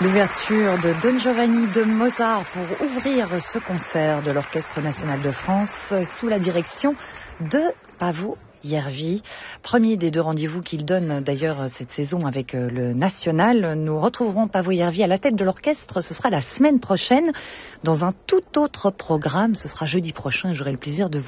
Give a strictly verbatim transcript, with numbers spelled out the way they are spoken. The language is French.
L'ouverture de Don Giovanni de Mozart pour ouvrir ce concert de l'Orchestre national de France sous la direction de Paavo Järvi. Premier des deux rendez-vous qu'il donne d'ailleurs cette saison avec le National. Nous retrouverons Paavo Järvi à la tête de l'orchestre. Ce sera la semaine prochaine dans un tout autre programme. Ce sera jeudi prochain et j'aurai le plaisir de vous